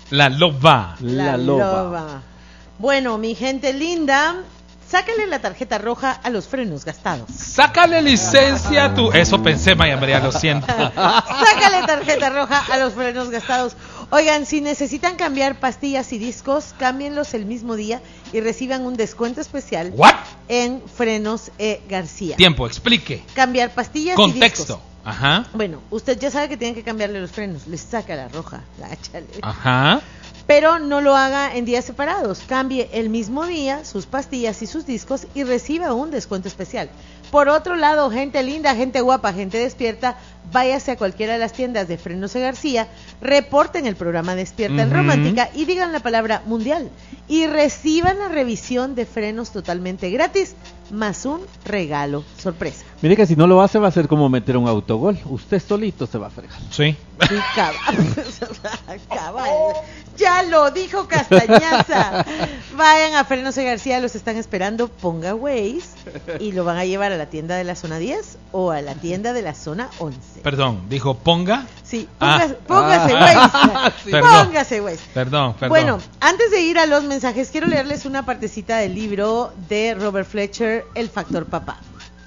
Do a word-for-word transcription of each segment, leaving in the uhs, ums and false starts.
La loba. La, La loba. loba. Bueno, mi gente linda, sácale la tarjeta roja a los frenos gastados. Sácale licencia a tu... Eso pensé, Maya María, lo siento. Sácale tarjeta roja a los frenos gastados. Oigan, si necesitan cambiar pastillas y discos, cámbienlos el mismo día y reciban un descuento especial. ¿What? En Frenos E. García. Tiempo, explique. Cambiar pastillas Contexto. y discos. Ajá. Bueno, usted ya sabe que tienen que cambiarle los frenos. Les saca la roja, la échale. Ajá. Pero no lo haga en días separados. Cambie el mismo día sus pastillas y sus discos y reciba un descuento especial. Por otro lado, gente linda, gente guapa, gente despierta, váyase a cualquiera de las tiendas de Frenos E. García, reporten el programa Despierta en Ujú. Romántica y digan la palabra mundial y reciban la revisión de frenos totalmente gratis, más un regalo sorpresa. Mire que si no lo hace va a ser como meter un autogol. Usted solito se va a fregar. Sí. Sí, cabal. Cabal. Ya lo dijo Castañaza. Vayan a Frenos E. García, los están esperando. Ponga Waze y lo van a llevar a la tienda de la zona diez o a la tienda de la zona once. Perdón, dijo ponga. Sí, Ah. póngase, póngase Ah. Waze. Sí. Perdón. Póngase Waze. Perdón, perdón. Bueno, antes de ir a los mensajes, quiero leerles una partecita del libro de Robert Fletcher, El Factor Papá.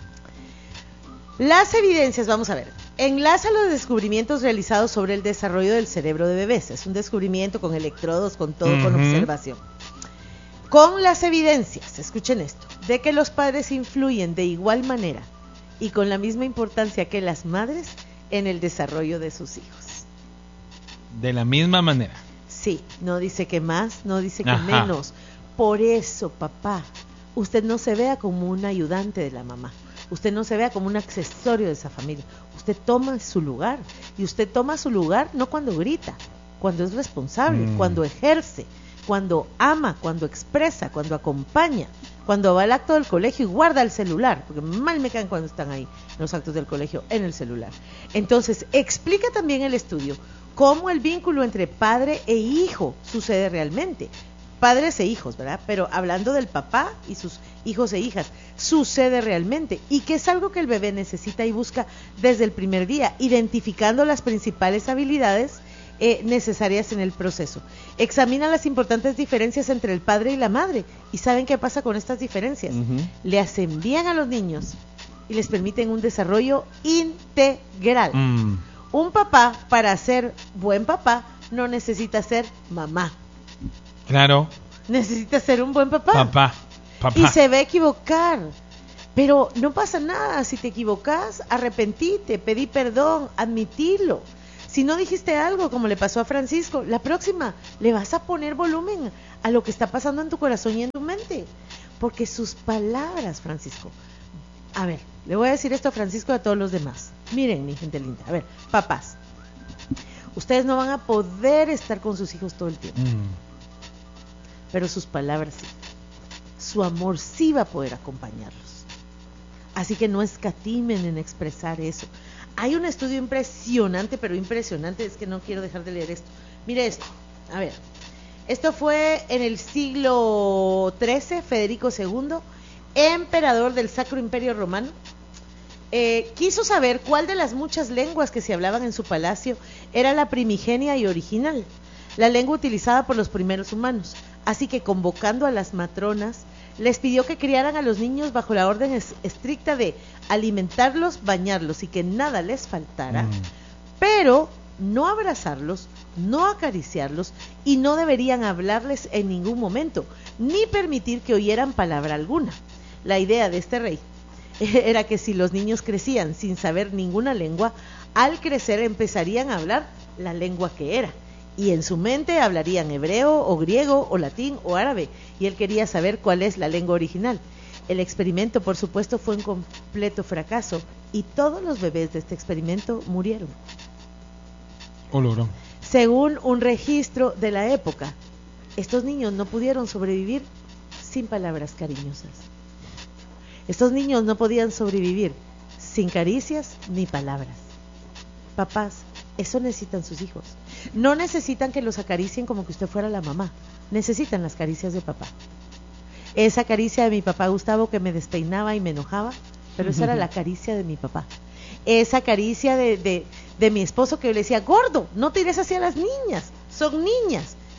Las evidencias, vamos a ver, enlaza los descubrimientos realizados sobre el desarrollo del cerebro de bebés. Es un descubrimiento con electrodos, con todo, con Ujú. observación. Con las evidencias, escuchen esto, de que los padres influyen de igual manera y con la misma importancia que las madres en el desarrollo de sus hijos. De la misma manera. Sí, no dice que más, no dice que Ajá. menos. Por eso, papá, usted no se vea como un ayudante de la mamá. Usted no se vea como un accesorio de esa familia. Usted toma su lugar. Y usted toma su lugar no cuando grita, cuando es responsable, Mm. cuando ejerce, cuando ama, cuando expresa, cuando acompaña, cuando va al acto del colegio y guarda el celular, porque mal me caen cuando están ahí en los actos del colegio en el celular. Entonces, explica también el estudio cómo el vínculo entre padre e hijo sucede realmente. Padres e hijos, ¿verdad? Pero hablando del papá y sus hijos e hijas, sucede realmente y que es algo que el bebé necesita y busca desde el primer día, identificando las principales habilidades eh, necesarias en el proceso. Examina las importantes diferencias entre el padre y la madre y ¿saben qué pasa con estas diferencias? Ujú. Le hacen bien a los niños y les permiten un desarrollo integral. Mm. Un papá, para ser buen papá, no necesita ser mamá. Claro. Necesita ser un buen papá. Papá. Papá. Y se va a equivocar. Pero no pasa nada. Si te equivocas, arrepentite, pedí perdón, admitilo. Si no dijiste algo, como le pasó a Francisco, la próxima le vas a poner volumen a lo que está pasando en tu corazón y en tu mente. Porque sus palabras, Francisco. A ver, le voy a decir esto a Francisco y a todos los demás. Miren, mi gente linda. A ver, papás. Ustedes no van a poder estar con sus hijos todo el tiempo. Mm. Pero sus palabras sí. Su amor sí va a poder acompañarlos. Así que no escatimen en expresar eso. Hay un estudio impresionante, pero impresionante, es que no quiero dejar de leer esto. Mire esto, a ver. Esto fue en el siglo trece, Federico segundo, emperador del Sacro Imperio Romano. Eh, quiso saber cuál de las muchas lenguas que se hablaban en su palacio era la primigenia y original, la lengua utilizada por los primeros humanos. Así que convocando a las matronas, les pidió que criaran a los niños bajo la orden es- estricta de alimentarlos, bañarlos y que nada les faltara, Mm. pero no abrazarlos, no acariciarlos y no deberían hablarles en ningún momento, ni permitir que oyeran palabra alguna. La idea de este rey era que si los niños crecían sin saber ninguna lengua, al crecer empezarían a hablar la lengua que era. Y en su mente hablarían hebreo o griego o latín o árabe. Y él quería saber cuál es la lengua original. El experimento, por supuesto, fue un completo fracaso. Y todos los bebés de este experimento murieron. Oloro. Según un registro de la época, estos niños no pudieron sobrevivir sin palabras cariñosas. Estos niños no podían sobrevivir sin caricias ni palabras. Papás, eso necesitan sus hijos. No necesitan que los acaricien como que usted fuera la mamá. Necesitan las caricias de papá. Esa caricia de mi papá Gustavo que me despeinaba y me enojaba, pero esa era la caricia de mi papá. Esa caricia de, de, de mi esposo que yo le decía, gordo, no tires hacia las niñas, son niñas.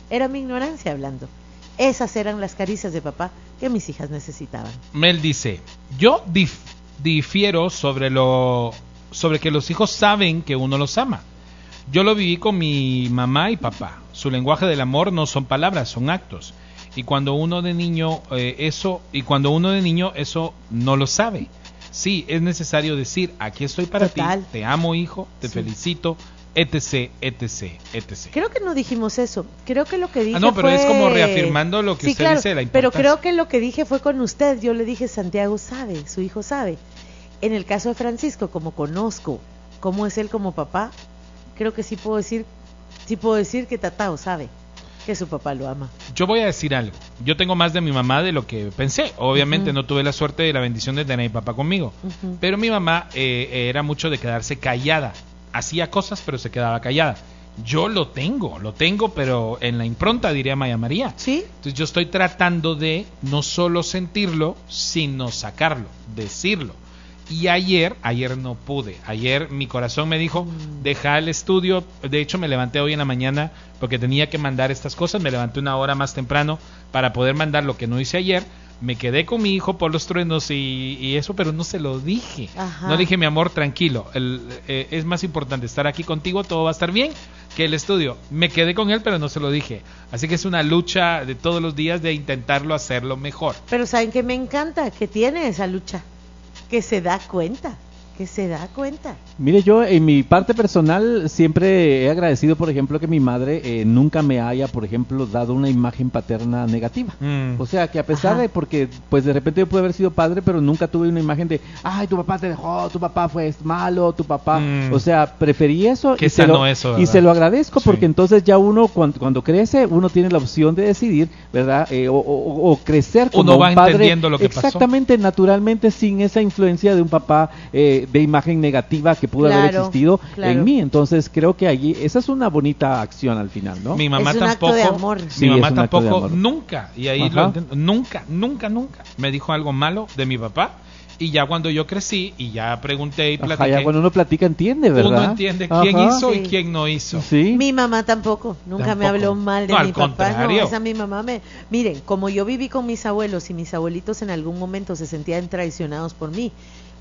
Era mi ignorancia hablando. Esas eran las caricias de papá que mis hijas necesitaban. Mel dice, yo dif- difiero sobre lo sobre que los hijos saben que uno los ama. Yo lo viví con mi mamá y papá. Su lenguaje del amor no son palabras, son actos. Y cuando uno de niño eh, eso y cuando uno de niño eso no lo sabe. Sí, es necesario decir, aquí estoy para Total. ti, te amo hijo, te Sí. felicito, etc, etc, etc. Creo que no dijimos eso. Creo que lo que dije Ah, no, pero fue... es como reafirmando lo que Sí, usted claro, dice de la pero importancia. creo que lo que dije fue con usted. Yo le dije, Santiago sabe, su hijo sabe. En el caso de Francisco, como conozco cómo es él como papá, creo que sí puedo decir, sí puedo decir que Tatao sabe que su papá lo ama. Yo voy a decir algo. Yo tengo más de mi mamá de lo que pensé. Obviamente Ujú. no tuve la suerte de la bendición de tener a mi papá conmigo. Ujú. Pero mi mamá eh, era mucho de quedarse callada. Hacía cosas, pero se quedaba callada. Yo lo tengo, lo tengo, pero en la impronta, diría Maya María. ¿Sí? Entonces yo estoy tratando de no solo sentirlo, sino sacarlo, decirlo. Y ayer, ayer no pude. Ayer mi corazón me dijo, deja el estudio. De hecho, me levanté hoy en la mañana porque tenía que mandar estas cosas. Me levanté una hora más temprano para poder mandar lo que no hice ayer. Me quedé con mi hijo por los truenos y, y eso, pero no se lo dije. Ajá. No le dije, mi amor, tranquilo. El, eh, es más importante estar aquí contigo, todo va a estar bien, que el estudio. Me quedé con él, pero no se lo dije. Así que es una lucha de todos los días de intentarlo hacerlo mejor. Pero ¿saben qué me encanta? Que tiene esa lucha. Que se da cuenta. Que se da cuenta. Mire, yo en mi parte personal siempre he agradecido, por ejemplo, que mi madre eh, nunca me haya, por ejemplo, dado una imagen paterna negativa. Mm. O sea, que a pesar Ajá. de, porque pues de repente yo pude haber sido padre, pero nunca tuve una imagen de, ay, tu papá te dejó, tu papá fue malo, tu papá, Mm. o sea, preferí eso Qué y, se sano lo, eso, y ¿verdad? se lo agradezco Sí. porque entonces ya uno cuando, cuando crece, uno tiene la opción de decidir, ¿verdad? Eh, o, o- o crecer como Uno va un padre, entendiendo lo que pasó. exactamente, naturalmente, sin esa influencia de un papá eh, de imagen negativa que pudo haber Claro, existido claro. en mí. Entonces creo que allí esa es una bonita acción al final, ¿no? Mi mamá Es un tampoco, acto de amor. Sí, mi mamá es un acto de tampoco, amor. nunca, y ahí Ajá. lo entiendo, nunca, nunca, nunca me dijo algo malo de mi papá. Y ya cuando yo crecí y ya pregunté y Ajá, platiqué, ya cuando uno platica entiende, ¿verdad? uno entiende quién Ajá. hizo Sí. y quién no hizo. Sí. Mi mamá tampoco, nunca me Tampoco. habló mal de No, mi al papá, contrario. no, esa mi mamá me... Miren, como yo viví con mis abuelos y mis abuelitos en algún momento se sentían traicionados por mí,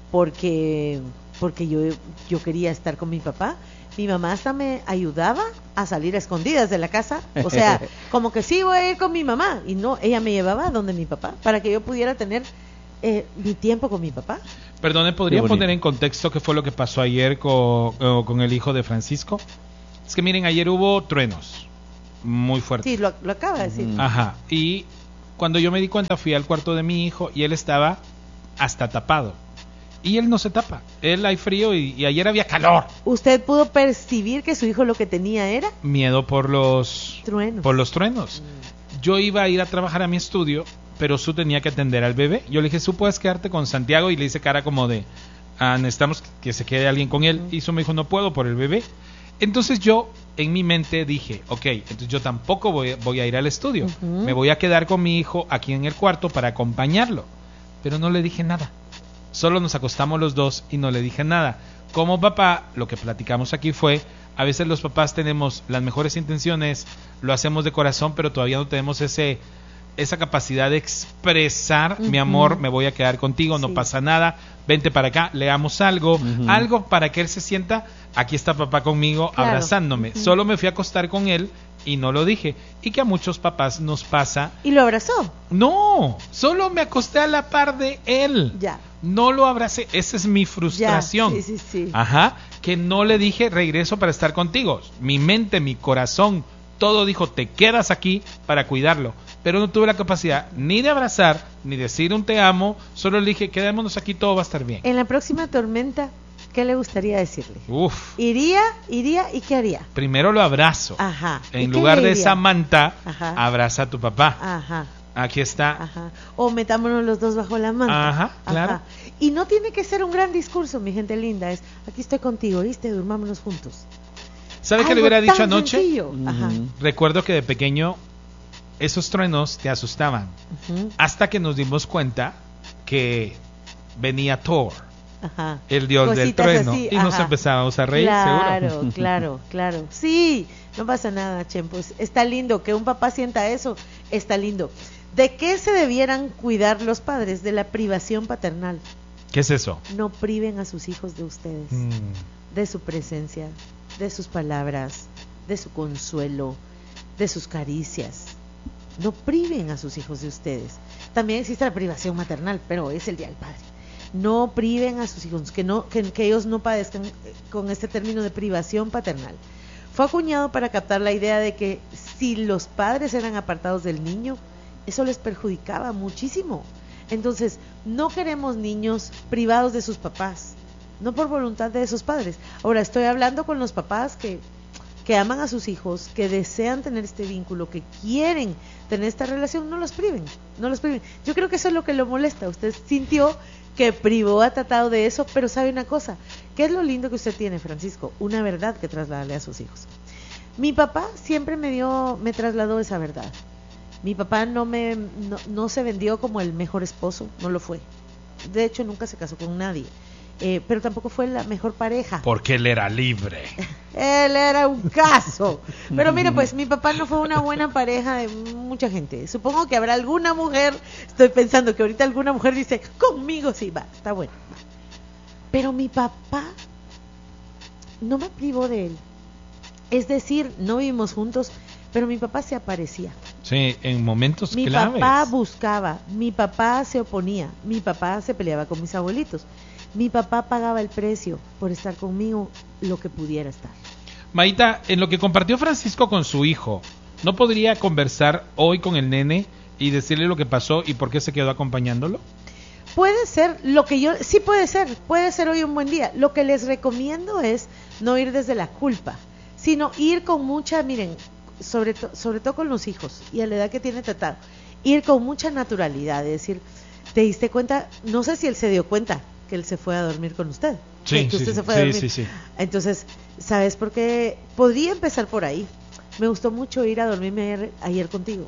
porque porque yo, yo quería estar con mi papá, mi mamá hasta me ayudaba a salir a escondidas de la casa, o sea, como que sí voy a ir con mi mamá, y no, ella me llevaba a donde mi papá, para que yo pudiera tener eh, mi tiempo con mi papá. Perdone, ¿podría Qué bonito. poner en contexto qué fue lo que pasó ayer con, eh, con el hijo de Francisco? Es que miren, ayer hubo truenos muy fuertes. Sí, lo, lo acaba de decir. Ujú. Ajá. Y cuando yo me di cuenta fui al cuarto de mi hijo y él estaba hasta tapado. Y él no se tapa. Él hay frío y, y ayer había calor. ¿Usted pudo percibir que su hijo lo que tenía era Miedo por los truenos? por los truenos. Yo iba a ir a trabajar a mi estudio, pero Su tenía que atender al bebé. Yo le dije, Su, puedes quedarte con Santiago, y le hice cara como de, ah, necesitamos que se quede alguien con él. Y Su me dijo, no puedo por el bebé. Entonces yo en mi mente dije, ok, entonces yo tampoco voy, voy a ir al estudio. Ujú. Me voy a quedar con mi hijo aquí en el cuarto para acompañarlo. Pero no le dije nada. Solo nos acostamos los dos y no le dije nada. Como papá, lo que platicamos aquí fue, a veces los papás tenemos las mejores intenciones, lo hacemos de corazón, pero todavía no tenemos ese esa capacidad de expresar, Ujú. mi amor, me voy a quedar contigo, no Sí. pasa nada, vente para acá, leamos algo, Ujú. algo para que él se sienta, aquí está papá conmigo, Claro. abrazándome. Ujú. Solo me fui a acostar con él y no lo dije. Y que a muchos papás nos pasa, Y lo abrazó. no, solo me acosté a la par de él. Ya. No lo abracé, esa es mi Ya. frustración. Sí, sí, sí. Ajá, que no le dije regreso para estar contigo. Mi mente, mi corazón, todo dijo te quedas aquí para cuidarlo. Pero no tuve la capacidad ni de abrazar, ni decir un te amo. Solo le dije quedémonos aquí, todo va a estar bien. En la próxima tormenta, ¿qué le gustaría decirle? Uf, Iría, iría y ¿qué haría? primero lo abrazo. Ajá. ¿Y En qué lugar le de diría? esa manta, Ajá. abraza a tu papá. Ajá. Aquí está. Ajá. O metámonos los dos bajo la manta. Ajá, claro. Y no tiene que ser un gran discurso, mi gente linda. Es, aquí estoy contigo, ¿viste? Durmámonos juntos. ¿Sabe qué le Algo hubiera dicho tan anoche? sencillo. Ajá. Ujú. Recuerdo que de pequeño esos truenos te asustaban. Ujú. Hasta que nos dimos cuenta que venía Thor, Ajá. el dios del Cositas trueno, así, y nos ajá. empezábamos a reír, Claro, seguro. claro, claro. Sí, No pasa nada, Chen, pues está lindo que un papá sienta eso, está lindo. ¿De qué se debieran cuidar los padres? De la privación paternal. ¿Qué es eso? No priven a sus hijos de ustedes, Mm. de su presencia, de sus palabras, de su consuelo, de sus caricias. No priven a sus hijos de ustedes. También existe la privación maternal, pero es el Día del Padre. No priven a sus hijos, que, no, que, que ellos no padezcan con este término de privación paternal. Fue acuñado para captar la idea de que si los padres eran apartados del niño, eso les perjudicaba muchísimo. Entonces, no queremos niños privados de sus papás, no por voluntad de esos padres. Ahora, estoy hablando con los papás que, que aman a sus hijos, que desean tener este vínculo, que quieren tener esta relación, no los priven, no los priven. Yo creo que eso es lo que lo molesta. Usted sintió que privó a Tatao de eso, pero sabe una cosa, ¿qué es lo lindo que usted tiene, Francisco? Una verdad que trasladarle a sus hijos. Mi papá siempre me dio, me trasladó esa verdad. Mi papá no me no, no se vendió como el mejor esposo, no lo fue. De hecho, nunca se casó con nadie. Eh, pero tampoco fue la mejor pareja. Porque él era libre. Él era un caso. Pero mire, pues mi papá no fue una buena pareja de mucha gente. Supongo que habrá alguna mujer, estoy pensando que ahorita alguna mujer dice, conmigo sí, va, está bueno. Va. Pero mi papá no me privó de él. Es decir, no vivimos juntos, pero mi papá se aparecía. Sí, en momentos Mi claves. papá buscaba, mi papá se oponía, mi papá se peleaba con mis abuelitos. Mi papá pagaba el precio por estar conmigo lo que pudiera estar. Maita, en lo que compartió Francisco con su hijo, ¿no podría conversar hoy con el nene y decirle lo que pasó y por qué se quedó acompañándolo? Puede ser, lo que yo, sí puede ser, puede ser hoy un buen día. Lo que les recomiendo es no ir desde la culpa, sino ir con mucha, miren, sobre, to, sobre todo con los hijos y a la edad que tiene Tatao, ir con mucha naturalidad, es decir, ¿te diste cuenta? No sé si él se dio cuenta que él se fue a dormir con usted. Sí, que usted sí, se fue sí, a dormir. sí, sí. Entonces, ¿sabes por qué? Podría empezar por ahí. Me gustó mucho ir a dormirme ayer, ayer contigo.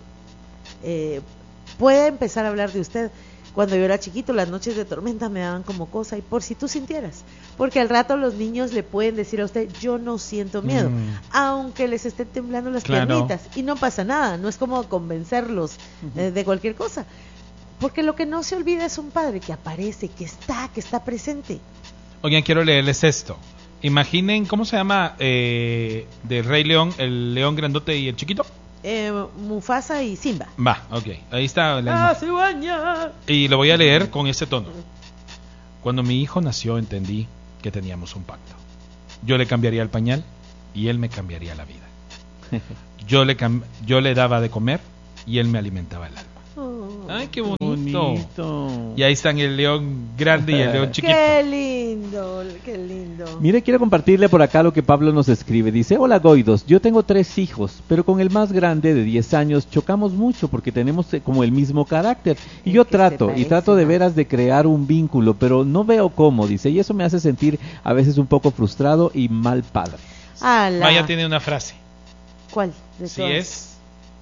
Eh, puede empezar a hablar de usted. Cuando yo era chiquito, las noches de tormenta me daban como cosa, y por si tú sintieras. Porque al rato los niños le pueden decir a usted, yo no siento miedo, Mm. aunque les estén temblando las Claro. piernitas. Y no pasa nada, no es como convencerlos uh-huh. eh, de cualquier cosa. Porque lo que no se olvida es un padre que aparece, que está, que está presente. Oigan, quiero leerles esto. Imaginen, ¿cómo se llama eh, de Rey León, el león grandote y el chiquito? Eh, Mufasa y Simba. Va, ok, ahí está la ¡Ah, se baña! Y lo voy a leer con ese tono. Cuando mi hijo nació entendí que teníamos un pacto. Yo le cambiaría el pañal y él me cambiaría la vida. Yo le, cam- yo le daba de comer y él me alimentaba el alma. Oh, Ay, qué bonito. Bonito. Y ahí están el león grande y el león chiquito. ¡Qué lindo! ¡Qué lindo! Mire, quiero compartirle por acá lo que Pablo nos escribe. Dice, hola Goidos, yo tengo tres hijos, pero con el más grande de diez años chocamos mucho porque tenemos eh, como el mismo carácter. Y Es yo que trato, se y trato de parecen, ¿no? veras de crear un vínculo, pero no veo cómo, dice, y eso me hace sentir a veces un poco frustrado y mal padre. ¡Hala! Maya tiene una frase. ¿Cuál? De Si todas? es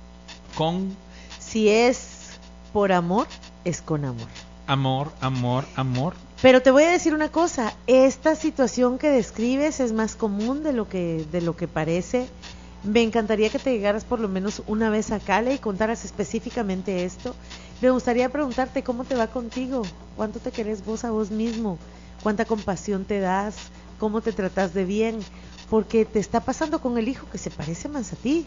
con Si es por amor, es con amor. amor, amor, amor. Pero te voy a decir una cosa, esta situación que describes es más común de lo que de lo que parece. Me encantaría que te llegaras por lo menos una vez a Cali y contaras específicamente esto. Me gustaría preguntarte cómo te va contigo, cuánto te querés vos a vos mismo, cuánta compasión te das, cómo te tratas de bien, porque te está pasando con el hijo que se parece más a ti.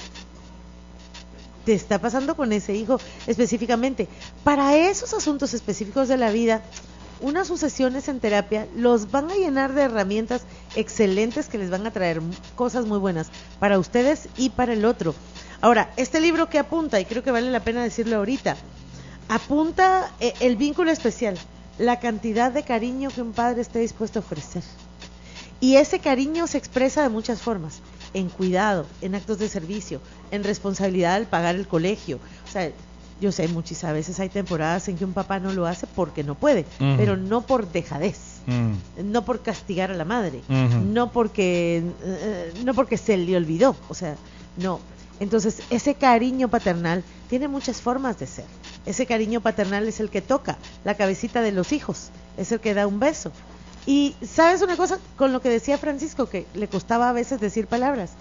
Te está pasando con ese hijo específicamente. Para esos asuntos específicos de la vida, unas sucesiones en terapia los van a llenar de herramientas excelentes que les van a traer cosas muy buenas para ustedes y para el otro. Ahora, este libro que apunta, y creo que vale la pena decirlo ahorita, apunta eh, el vínculo especial, la cantidad de cariño que un padre esté dispuesto a ofrecer. Y ese cariño se expresa de muchas formas, en cuidado, en actos de servicio, en responsabilidad al pagar el colegio. O sea, yo sé, muchas a veces hay temporadas en que un papá no lo hace porque no puede, uh-huh. pero no por dejadez, uh-huh. no por castigar a la madre, uh-huh. no porque uh, no porque se le olvidó, o sea, no. Entonces, ese cariño paternal tiene muchas formas de ser. Ese cariño paternal es el que toca la cabecita de los hijos, es el que da un beso. Y ¿sabes una cosa? Con lo que decía Francisco, que le costaba a veces decir palabras.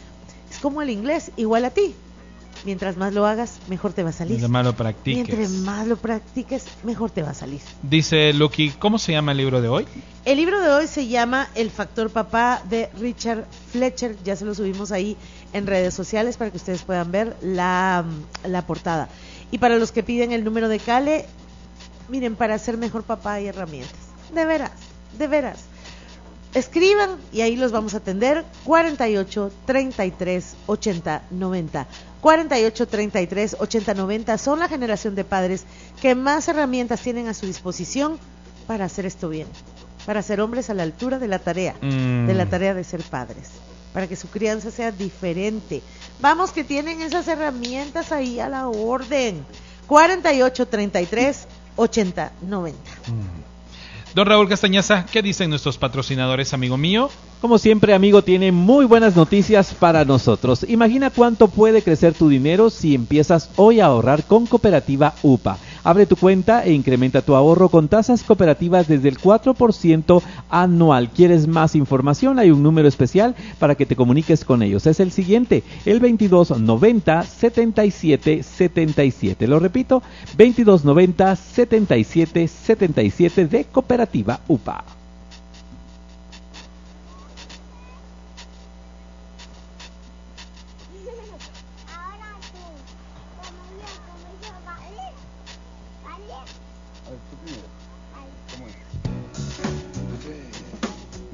Es como el inglés, igual a ti. Mientras más lo hagas, mejor te va a salir. Mientras más lo practiques. Mientras más lo practiques, mejor te va a salir. Dice Lucky, ¿cómo se llama el libro de hoy? El libro de hoy se llama El Factor Papá de Richard Fletcher. Ya se lo subimos ahí en redes sociales para que ustedes puedan ver la, la portada. Y para los que piden el número de Cale, miren, para ser mejor papá hay herramientas. De veras, de veras. Escriban y ahí los vamos a atender. cuarenta y ocho, treinta y tres, ochenta, noventa. cuarenta y ocho, treinta y tres, ochenta, noventa son la generación de padres que más herramientas tienen a su disposición para hacer esto bien, para ser hombres a la altura de la tarea, mm. de la tarea de ser padres, para que su crianza sea diferente. Vamos, que tienen esas herramientas ahí a la orden. cuarenta y ocho, treinta y tres, ochenta, noventa. Mm. Don Raúl Castañaza, ¿qué dicen nuestros patrocinadores, amigo mío? Como siempre, amigo, tiene muy buenas noticias para nosotros. Imagina cuánto puede crecer tu dinero si empiezas hoy a ahorrar con Cooperativa U P A. Abre tu cuenta e incrementa tu ahorro con tasas cooperativas desde el cuatro por ciento anual. ¿Quieres más información? Hay un número especial para que te comuniques con ellos. Es el siguiente, el veintidós noventa, setenta y siete, setenta y siete. Lo repito, veintidós noventa, setenta y siete, setenta y siete de Cooperativa U P A.